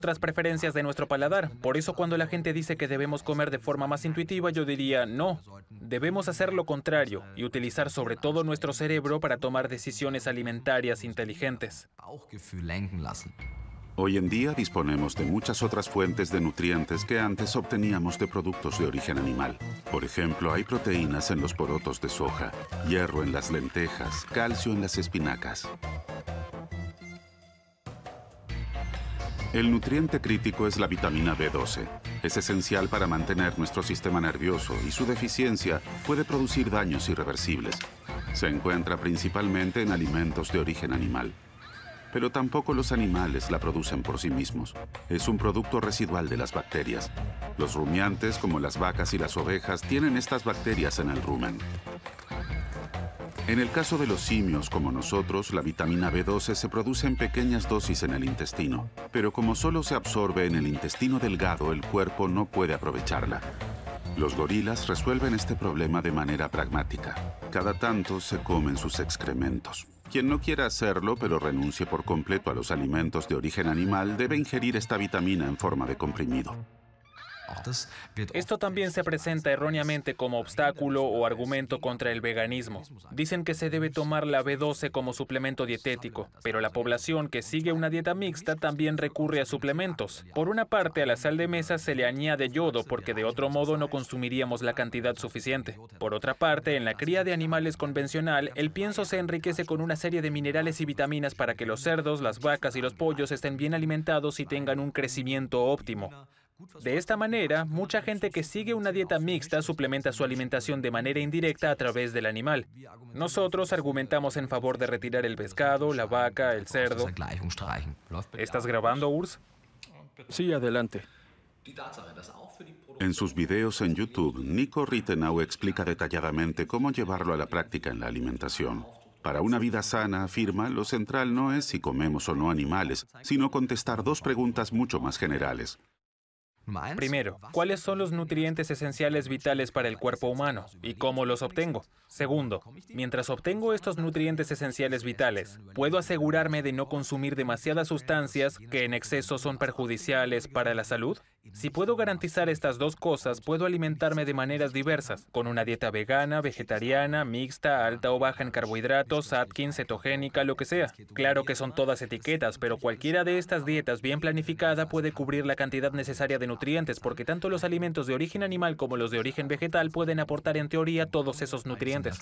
otras preferencias de nuestro paladar. Por eso cuando la gente dice que debemos comer de forma más intuitiva, yo diría no. Debemos hacer lo contrario y utilizar sobre todo nuestro cerebro para tomar decisiones alimentarias inteligentes. Hoy en día disponemos de muchas otras fuentes de nutrientes que antes obteníamos de productos de origen animal. Por ejemplo, hay proteínas en los porotos de soja, hierro en las lentejas, calcio en las espinacas. El nutriente crítico es la vitamina B12. Es esencial para mantener nuestro sistema nervioso y su deficiencia puede producir daños irreversibles. Se encuentra principalmente en alimentos de origen animal. Pero tampoco los animales la producen por sí mismos. Es un producto residual de las bacterias. Los rumiantes, como las vacas y las ovejas, tienen estas bacterias en el rumen. En el caso de los simios, como nosotros, la vitamina B12 se produce en pequeñas dosis en el intestino. Pero como solo se absorbe en el intestino delgado, el cuerpo no puede aprovecharla. Los gorilas resuelven este problema de manera pragmática. Cada tanto se comen sus excrementos. Quien no quiera hacerlo, pero renuncie por completo a los alimentos de origen animal, debe ingerir esta vitamina en forma de comprimido. Esto también se presenta erróneamente como obstáculo o argumento contra el veganismo. Dicen que se debe tomar la B12 como suplemento dietético, pero la población que sigue una dieta mixta también recurre a suplementos. Por una parte, a la sal de mesa se le añade yodo porque de otro modo no consumiríamos la cantidad suficiente. Por otra parte, en la cría de animales convencional, el pienso se enriquece con una serie de minerales y vitaminas para que los cerdos, las vacas y los pollos estén bien alimentados y tengan un crecimiento óptimo. De esta manera, mucha gente que sigue una dieta mixta suplementa su alimentación de manera indirecta a través del animal. Nosotros argumentamos en favor de retirar el pescado, la vaca, el cerdo. ¿Estás grabando, Urs? Sí, adelante. En sus videos en YouTube, Nico Rittenau explica detalladamente cómo llevarlo a la práctica en la alimentación. Para una vida sana, afirma, lo central no es si comemos o no animales, sino contestar dos preguntas mucho más generales. Primero, ¿cuáles son los nutrientes esenciales vitales para el cuerpo humano y cómo los obtengo? Segundo, mientras obtengo estos nutrientes esenciales vitales, ¿puedo asegurarme de no consumir demasiadas sustancias que en exceso son perjudiciales para la salud? Si puedo garantizar estas dos cosas, puedo alimentarme de maneras diversas, con una dieta vegana, vegetariana, mixta, alta o baja en carbohidratos, Atkins, cetogénica, lo que sea. Claro que son todas etiquetas, pero cualquiera de estas dietas bien planificada puede cubrir la cantidad necesaria de nutrientes, porque tanto los alimentos de origen animal como los de origen vegetal pueden aportar en teoría todos esos nutrientes.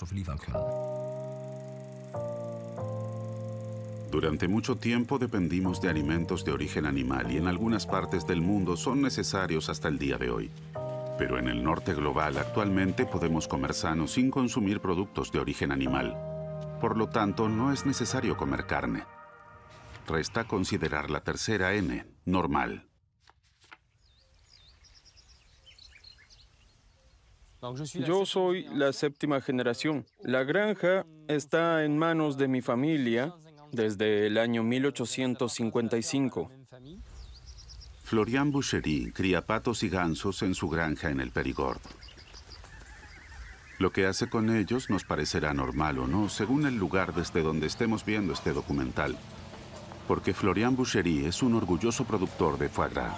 Durante mucho tiempo dependimos de alimentos de origen animal y en algunas partes del mundo son necesarios hasta el día de hoy. Pero en el norte global actualmente podemos comer sano sin consumir productos de origen animal. Por lo tanto, no es necesario comer carne. Resta considerar la tercera N, normal. Yo soy la séptima generación. La granja está en manos de mi familia desde el año 1855. Florian Boucherie cría patos y gansos en su granja en el Périgord. Lo que hace con ellos nos parecerá normal o no, según el lugar desde donde estemos viendo este documental. Porque Florian Boucherie es un orgulloso productor de foie gras.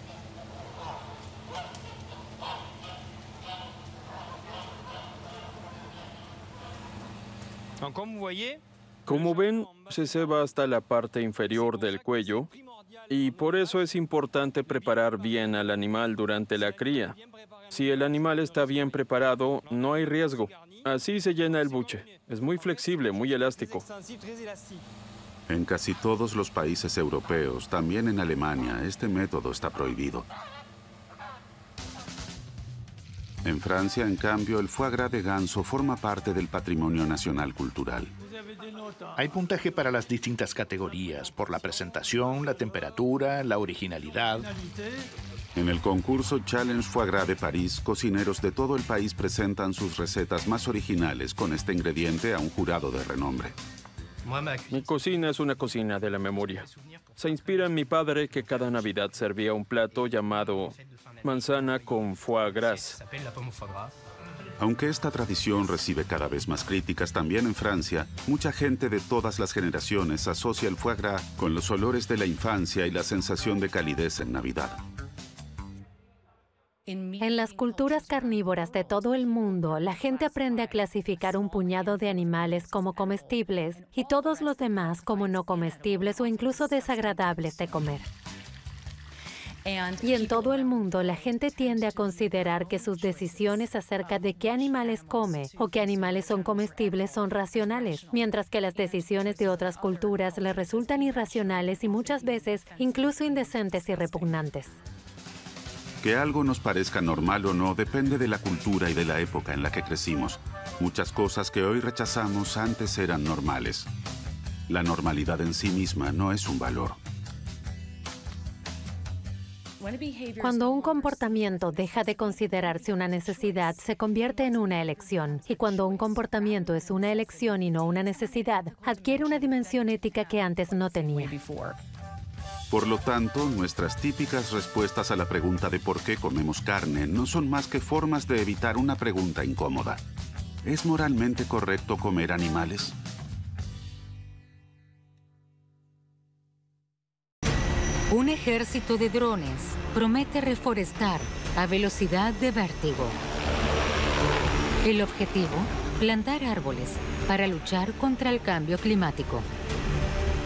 Como ven, se ceba hasta la parte inferior del cuello y por eso es importante preparar bien al animal durante la cría. Si el animal está bien preparado, no hay riesgo. Así se llena el buche. Es muy flexible, muy elástico. En casi todos los países europeos, también en Alemania, este método está prohibido. En Francia, en cambio, el foie gras de ganso forma parte del patrimonio nacional cultural. Hay puntaje para las distintas categorías, por la presentación, la temperatura, la originalidad. En el concurso Challenge Foie Gras de París, cocineros de todo el país presentan sus recetas más originales con este ingrediente a un jurado de renombre. Mi cocina es una cocina de la memoria. Se inspira en mi padre, que cada Navidad servía un plato llamado manzana con foie gras. Aunque esta tradición recibe cada vez más críticas también en Francia, mucha gente de todas las generaciones asocia el foie gras con los olores de la infancia y la sensación de calidez en Navidad. En las culturas carnívoras de todo el mundo, la gente aprende a clasificar un puñado de animales como comestibles y todos los demás como no comestibles o incluso desagradables de comer. Y en todo el mundo, la gente tiende a considerar que sus decisiones acerca de qué animales come o qué animales son comestibles son racionales, mientras que las decisiones de otras culturas les resultan irracionales y muchas veces incluso indecentes y repugnantes. Que algo nos parezca normal o no depende de la cultura y de la época en la que crecimos. Muchas cosas que hoy rechazamos antes eran normales. La normalidad en sí misma no es un valor. Cuando un comportamiento deja de considerarse una necesidad, se convierte en una elección. Y cuando un comportamiento es una elección y no una necesidad, adquiere una dimensión ética que antes no tenía. Por lo tanto, nuestras típicas respuestas a la pregunta de por qué comemos carne no son más que formas de evitar una pregunta incómoda. ¿Es moralmente correcto comer animales? Un ejército de drones promete reforestar a velocidad de vértigo. El objetivo, plantar árboles para luchar contra el cambio climático.